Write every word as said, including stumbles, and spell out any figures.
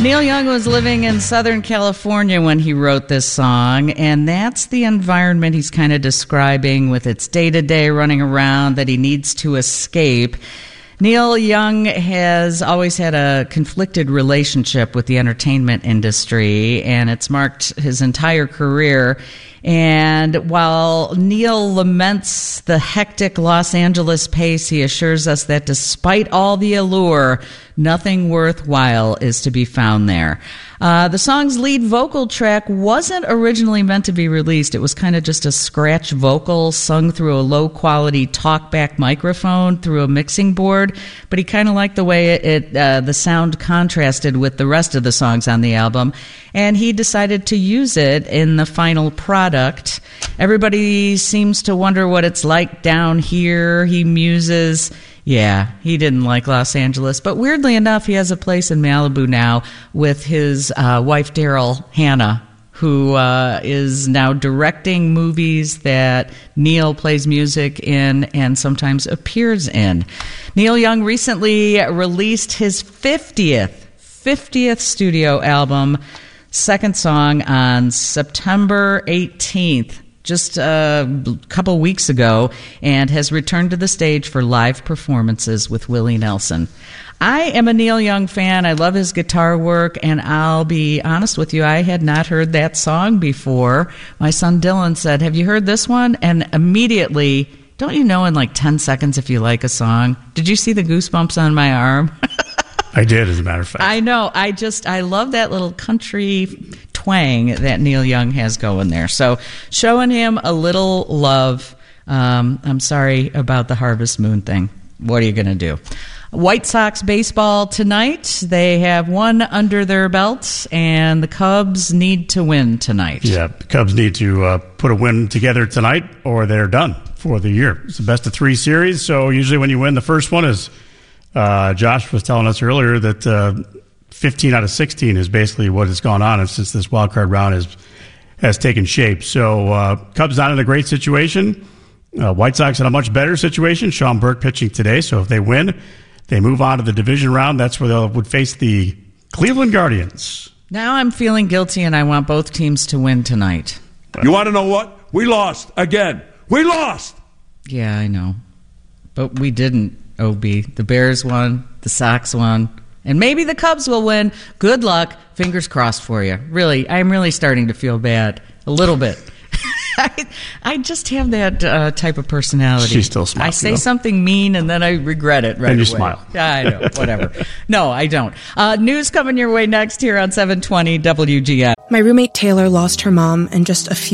Neil Young was living in Southern California when he wrote this song, and that's the environment he's kind of describing with its day-to-day running around that he needs to escape. Neil Young has always had a conflicted relationship with the entertainment industry, and it's marked his entire career. And while Neil laments the hectic Los Angeles pace, he assures us that despite all the allure, nothing worthwhile is to be found there. Uh, the song's lead vocal track wasn't originally meant to be released. It was kind of just a scratch vocal sung through a low-quality talkback microphone through a mixing board, but he kind of liked the way it, it uh, the sound contrasted with the rest of the songs on the album, and he decided to use it in the final product. Everybody seems to wonder what it's like down here, he muses. Yeah, he didn't like Los Angeles, but weirdly enough, he has a place in Malibu now with his uh, wife, Daryl Hannah, who uh, is now directing movies that Neil plays music in and sometimes appears in. Neil Young recently released his fiftieth, fiftieth studio album, second song, on September eighteenth. Just a couple weeks ago, and has returned to the stage for live performances with Willie Nelson. I am a Neil Young fan. I love his guitar work, and I'll be honest with you, I had not heard that song before. My son Dylan said, "Have you heard this one?" And immediately, don't you know in like ten seconds if you like a song? Did you see the goosebumps on my arm? I did, as a matter of fact. I know. I just, I love that little country twang that Neil Young has going there. So showing him a little love. Um, I'm sorry about the Harvest Moon thing. What are you going to do? White Sox baseball tonight. They have one under their belts, and the Cubs need to win tonight. Yeah, the Cubs need to uh, put a win together tonight, or they're done for the year. It's a best of three series, so usually when you win the first one, is uh, Josh was telling us earlier that uh, fifteen out of sixteen is basically what has gone on since this wild card round has has taken shape. So uh, Cubs not in a great situation. Uh, White Sox in a much better situation. Sean Burke pitching today, so if they win, they move on to the division round. That's where they would face the Cleveland Guardians. Now I'm feeling guilty, and I want both teams to win tonight. You want to know what? We lost again. We lost. Yeah, I know. But we didn't, O B. The Bears won. The Sox won. And maybe the Cubs will win. Good luck. Fingers crossed for you. Really, I'm really starting to feel bad. A little bit. I, I just have that uh, type of personality. She still smiles. I say though. something mean, and then I regret it right and you away. smile. Yeah, I know. Whatever. No, I don't. Uh, news coming your way next here on seven twenty W G N. My roommate Taylor lost her mom in just a few